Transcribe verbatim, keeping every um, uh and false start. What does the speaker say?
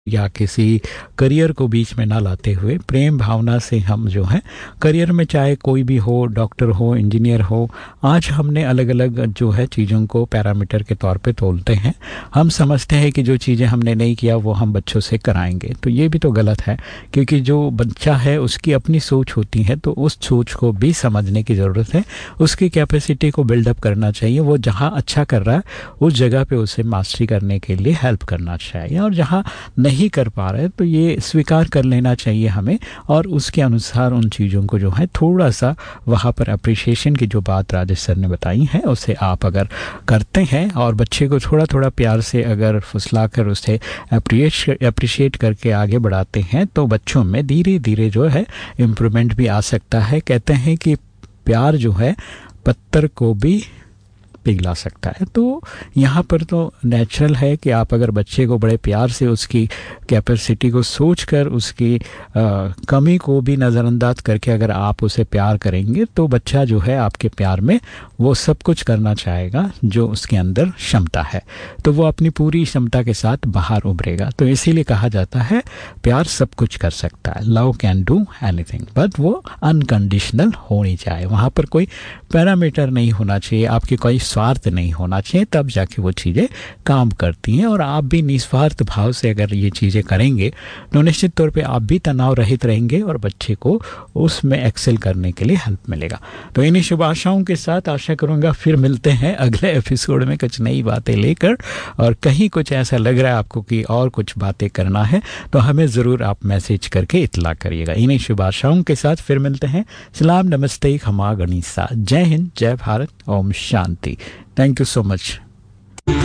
या किसी करियर को बीच में ना लाते हुए प्रेम भावना से हम जो है करियर में, चाहे कोई भी हो, डॉक्टर हो, इंजीनियर हो, आज हमने अलग अलग जो है चीज़ों को पैरामीटर के तौर पे तोलते हैं। हम समझते हैं कि जो चीज़ें हमने नहीं किया वो हम बच्चों से कराएंगे, तो ये भी तो गलत है, क्योंकि जो बच्चा है उसकी अपनी सोच होती है, तो उस सोच को भी समझने की ज़रूरत है। उसकी कैपेसिटी को बिल्डअप करना चाहिए। वो जहाँ अच्छा कर रहा है उस जगह पे उसे मास्टरी करने के लिए हेल्प करना चाहिए, और जहाँ नहीं कर पा रहे तो ये स्वीकार कर लेना चाहिए हमें, और उसके अनुसार उन चीज़ों को जो है थोड़ा सा वहाँ पर अप्रिशिएशन की जो बात राजेश सर ने बताई है उसे आप अगर करते हैं और बच्चे को थोड़ा थोड़ा प्यार से अगर फुसला कर उसे अप्रिशिएट अप्रिशिएट करके आगे बढ़ाते हैं तो बच्चों में धीरे धीरे जो है इम्प्रूवमेंट भी आ सकता है। कहते हैं कि प्यार जो है पत्थर को भी पिघला सकता है। तो यहाँ पर तो नेचुरल है कि आप अगर बच्चे को बड़े प्यार से उसकी कैपेसिटी को सोचकर उसकी आ, कमी को भी नज़रअंदाज करके अगर आप उसे प्यार करेंगे तो बच्चा जो है आपके प्यार में वो सब कुछ करना चाहेगा जो उसके अंदर क्षमता है, तो वो अपनी पूरी क्षमता के साथ बाहर उभरेगा। तो इसीलिए कहा जाता है प्यार सब कुछ कर सकता है, love can do anything, but वो अनकंडीशनल होनी चाहिए। वहाँ पर कोई पैरामीटर नहीं होना चाहिए, आपकी कोई स्वार्थ नहीं होना चाहिए, तब जाके वो चीज़ें काम करती हैं। और आप भी निस्वार्थ भाव से अगर ये चीज़ें करेंगे तो निश्चित तौर पे आप भी तनाव रहित रहेंगे और बच्चे को उसमें एक्सेल करने के लिए हेल्प मिलेगा। तो इन्हीं शुभ आशाओं के साथ आशा करूँगा फिर मिलते हैं अगले एपिसोड में कुछ नई बातें लेकर, और कहीं कुछ ऐसा लग रहा है आपको कि और कुछ बातें करना है तो हमें ज़रूर आप मैसेज करके इतला करिएगा। इन्हीं शुभ आशाओं के साथ फिर मिलते हैं। सलाम, नमस्ते, खमा गणिसा, जय हिंद, जय Bharat, Om Shanti. Thank you so much.